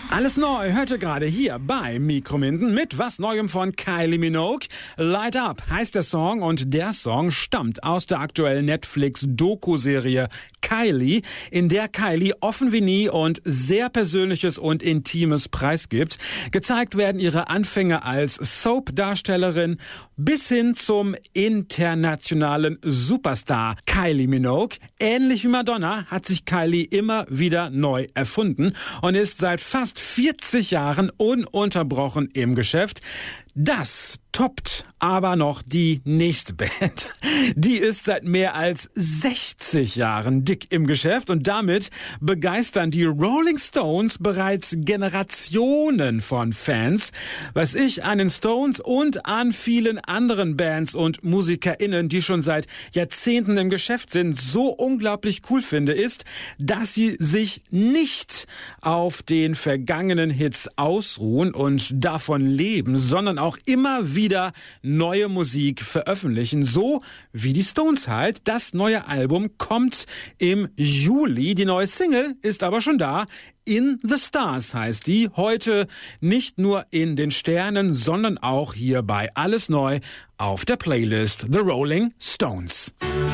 Alles neu hört ihr gerade hier bei Mikrominden mit was Neuem von Kylie Minogue. Light Up heißt der Song und der Song stammt aus der aktuellen Netflix-Doku-Serie Kylie, in der Kylie offen wie nie und sehr Persönliches und Intimes preisgibt. Gezeigt werden ihre Anfänge als Soap-Darstellerin bis hin zum internationalen Superstar Kylie Minogue. Ähnlich wie Madonna hat sich Kylie immer wieder neu erfunden und ist seit fast 40 Jahren ununterbrochen im Geschäft. Das toppt aber noch die nächste Band. Die ist seit mehr als 60 Jahren dick im Geschäft und damit begeistern die Rolling Stones bereits Generationen von Fans. Was ich an den Stones und an vielen anderen Bands und MusikerInnen, die schon seit Jahrzehnten im Geschäft sind, so unglaublich cool finde, ist, dass sie sich nicht auf den vergangenen Hits ausruhen und davon leben, sondern auch immer wieder neue Musik veröffentlichen, so wie die Stones halt. Das neue Album kommt im Juli, die neue Single ist aber schon da. In the Stars heißt die, heute nicht nur in den Sternen, sondern auch hier bei Alles Neu auf der Playlist The Rolling Stones.